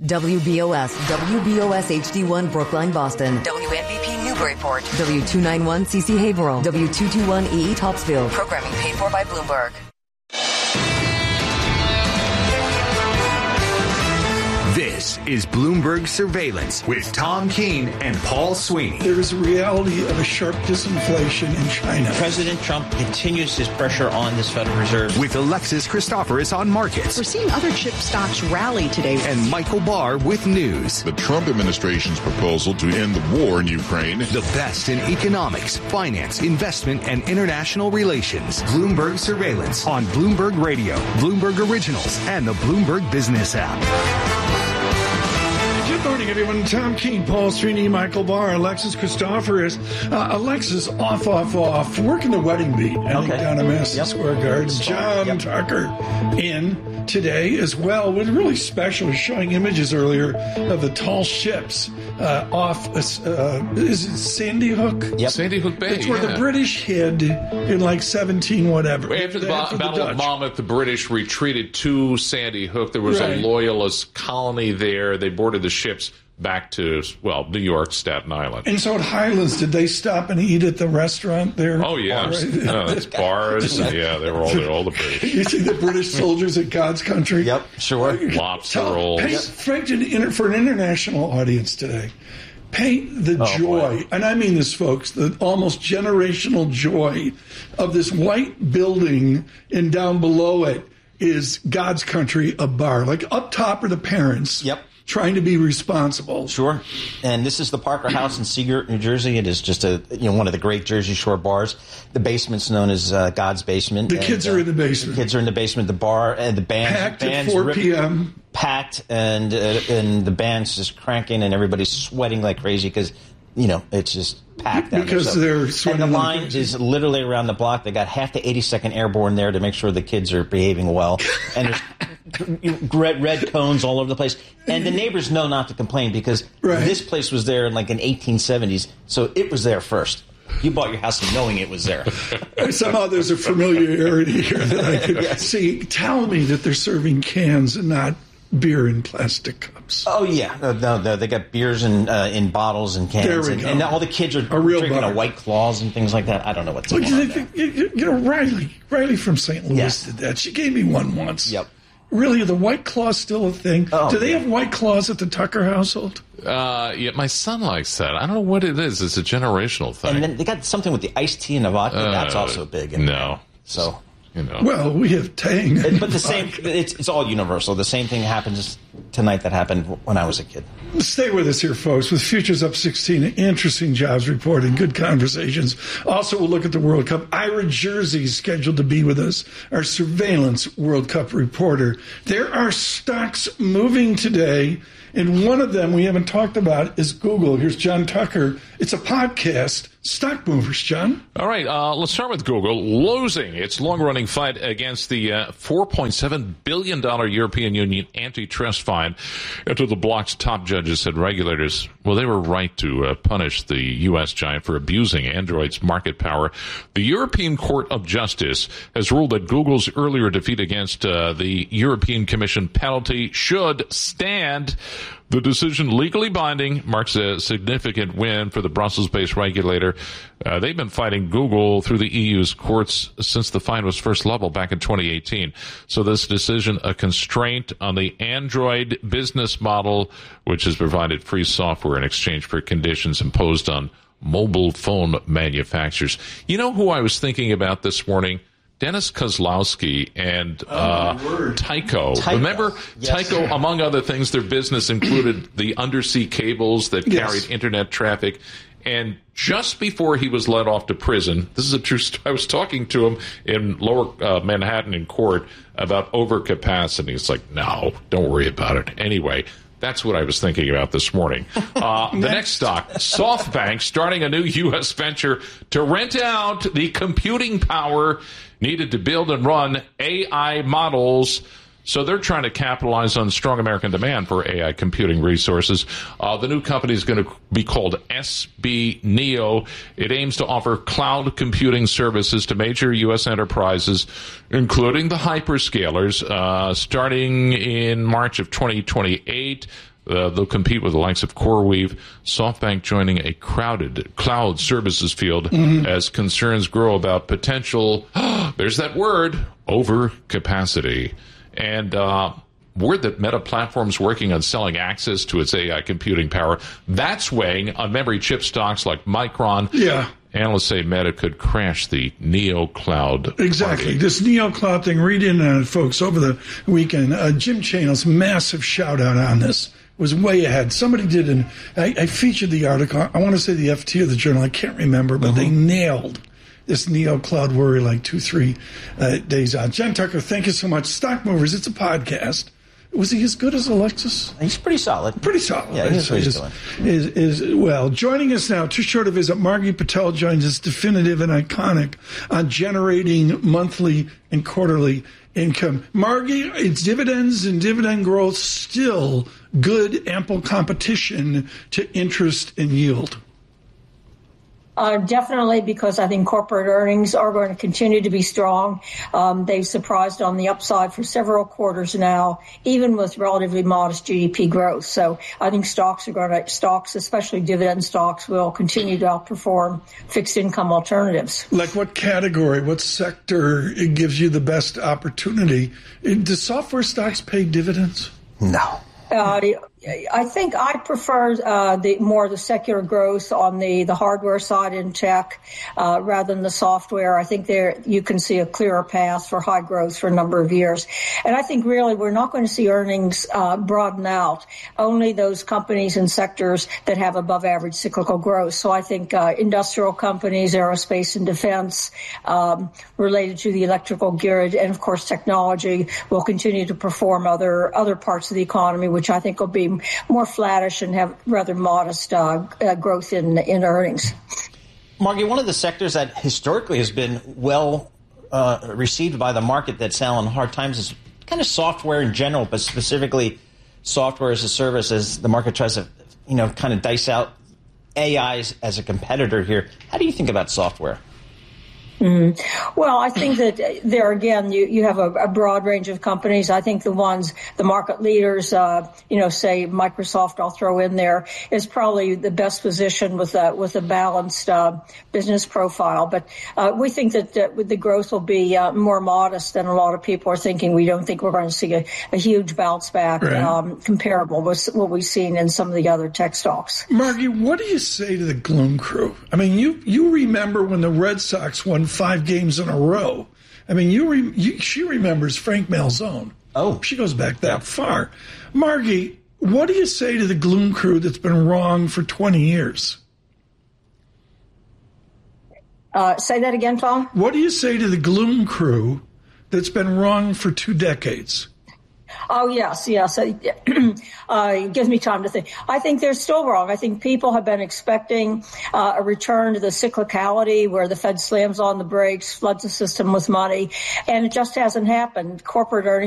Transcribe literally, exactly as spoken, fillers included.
W B O S, W B O S H D one Brookline, Boston. W N B P Newburyport. W two ninety-one C C Haverhill. W two twenty-one E E Topsfield. Programming paid for by Bloomberg. This is Bloomberg Surveillance with Tom Keene and Paul Sweeney. There is a reality of a sharp disinflation in China. President Trump continues his pressure on this Federal Reserve. With Alexis Christoforous on markets. We're seeing other chip stocks rally today. And Michael Barr with news. The Trump administration's proposal to end the war in Ukraine. The best in economics, finance, investment, and international relations. Bloomberg Surveillance on Bloomberg Radio, Bloomberg Originals, and the Bloomberg Business app. Good morning, everyone. Tom Keene, Paul Sweeney, Michael Barr, Alexis Christoforous. Uh, Alexis, off, off, off. Working the wedding beat. I okay. think down at Madison yep. Square Garden. John yep. Tucker in today as well. What's really special is showing images earlier of the tall ships uh, off, uh, is it Sandy Hook? Yep. Sandy Hook Bay. It's where yeah. the British hid in like seventeen whatever. After the after Battle the of Monmouth, the British retreated to Sandy Hook. There was right. a loyalist colony there. They boarded the ships back to, well, New York, Staten Island. And so at Highlands, did they stop and eat at the restaurant there? Oh, yeah. Right. No, that's bars. Yeah, they were all there, all the British. You see the British soldiers at God's country? Yep, sure. Lobster Tell, rolls. Paint, Frank, for an international audience today, paint the oh, joy, boy. and I mean this, folks, the almost generational joy of this white building, and down below it is God's country, a bar. Like up top are the parents. Yep. Trying to be responsible. Sure. And this is the Parker House in Seagirt, New Jersey. It is just a you know one of the great Jersey Shore bars. The basement's known as uh, God's Basement. The and, kids are uh, in the basement. The kids are in the basement. The bar and the band Packed band's at four ripped, p.m. Packed and uh, and the band's just cranking and everybody's sweating like crazy because you know it's just packed down because there. So, they're sweating. And the like line crazy. is literally around the block. They got half the eighty-second Airborne there to make sure the kids are behaving well. And there's red red cones all over the place, and the neighbors know not to complain because right. this place was there in like in eighteen seventies, so it was there first. You bought your house knowing it was there. Somehow there's a familiarity here that I could yes. see. Tell me that they're serving cans and not beer in plastic cups. Oh yeah, no, no, no they got beers in uh, in bottles and cans, there we and, go. and all the kids are a real drinking bar. a White Claws and things like that. I don't know what's well, going you, on there. You, you know, Riley, Riley from Saint Louis yes. did that. She gave me one once. Yep. Really, are the White Claws still a thing? Oh, Do they yeah. have White Claws at the Tucker household? Uh, yeah, my son likes that. I don't know what it is. It's a generational thing. And then they got something with the iced tea and the vodka. Uh, That's also big. In no. there. So. You know. Well, we have Tang. It, but the same, it's, it's all universal. The same thing happens tonight that happened when I was a kid. Stay with us here, folks. With futures up sixteen, interesting jobs report and good conversations. Also, we'll look at the World Cup. Ira Jersey's scheduled to be with us, our surveillance World Cup reporter. There are stocks moving today, and one of them we haven't talked about is Google. Here's John Tucker. It's a podcast. Stock movers, John. All right, uh, let's start with Google losing its long-running fight against the uh, four point seven billion dollars European Union antitrust fine after the bloc's top judges said regulators, well, they were right to uh, punish the U S giant for abusing Android's market power. The European Court of Justice has ruled that Google's earlier defeat against uh, the European Commission penalty should stand. The decision, legally binding, marks a significant win for the Brussels-based regulator. Uh, they've been fighting Google through the E U's courts since the fine was first leveled back in twenty eighteen. So this decision, a constraint on the Android business model, which has provided free software in exchange for conditions imposed on mobile phone manufacturers. You know who I was thinking about this morning? Dennis Kozlowski and uh, oh, Tyco. Tyco. Remember, yes. Tyco, among other things, their business included the undersea cables that yes. carried internet traffic. And just before he was let off to prison, this is a true story. I was talking to him in lower uh, Manhattan in court about overcapacity. It's like, no, don't worry about it. Anyway, that's what I was thinking about this morning. Uh, the next stock, SoftBank, starting a new U S venture to rent out the computing power needed to build and run A I models. So they're trying to capitalize on strong American demand for A I computing resources. Uh, the new company is going to be called S B Neo. It aims to offer cloud computing services to major U S enterprises, including the hyperscalers, uh, starting in March of twenty twenty-eight. Uh, they'll compete with the likes of CoreWeave, SoftBank joining a crowded cloud services field mm-hmm. as concerns grow about potential, there's that word, overcapacity. And uh, word that Meta Platforms working on selling access to its A I computing power, that's weighing on memory chip stocks like Micron. Yeah. Analysts say Meta could crash the NeoCloud. Exactly. Party. This NeoCloud thing, read in on it, folks, over the weekend. Uh, Jim Chanos, massive shout out on this. Was way ahead. Somebody did an, I, I featured the article. I want to say the F T or the Journal. I can't remember, but uh-huh. they nailed this NeoCloud worry like two, three uh, days out. Jen Tucker, thank you so much. Stock Movers, it's a podcast. Was he as good as Alexis? He's pretty solid. Pretty solid. Yeah, he's what he's is, doing. Is, is, well, joining us now, too short a visit, Margie Patel joins us, definitive and iconic, on generating monthly and quarterly income. Margie, it's dividends and dividend growth, still good, ample competition to interest and yield. Uh, definitely, because I think corporate earnings are going to continue to be strong. Um, they've surprised on the upside for several quarters now, even with relatively modest G D P growth. So I think stocks are going to, stocks, especially dividend stocks, will continue to outperform fixed income alternatives. Like what category, what sector gives you the best opportunity? Do software stocks pay dividends? No. Uh, I think I prefer uh, the more the secular growth on the, the hardware side in tech uh, rather than the software. I think there you can see a clearer path for high growth for a number of years. And I think really we're not going to see earnings uh, broaden out. Only those companies and sectors that have above average cyclical growth. So I think uh, industrial companies, aerospace and defense, um, related to the electrical grid, and of course technology will continue to perform other other parts of the economy, which I think will be more flattish and have rather modest uh, uh, growth in in earnings. Margie, one of the sectors that historically has been well uh, received by the market that's now in hard times is kind of software in general, but specifically software as a service as the market tries to, you know, kind of dice out A I as a competitor here. How do you think about software? Mm-hmm. Well, I think that there again, you, you have a, a broad range of companies. I think the ones, the market leaders, uh, you know, say Microsoft, I'll throw in there, is probably the best position with a, with a balanced uh, business profile. But uh, we think that uh, the growth will be uh, more modest than a lot of people are thinking. We don't think we're going to see a, a huge bounce back right. um, comparable with what we've seen in some of the other tech stocks. Margie, what do you say to the gloom crew? I mean, you, you remember when the Red Sox won five games in a row. I mean, you, re, you she remembers Frank Malzone. Oh. She goes back that far. Margie, what do you say to the gloom crew that's been wrong for twenty years? Uh, say that again, Tom? What do you say to the gloom crew that's been wrong for two decades? Oh, yes, yes. Uh, it gives me time to think. I think they're still wrong. I think people have been expecting uh, a return to the cyclicality where the Fed slams on the brakes, floods the system with money, and it just hasn't happened. Corporate earnings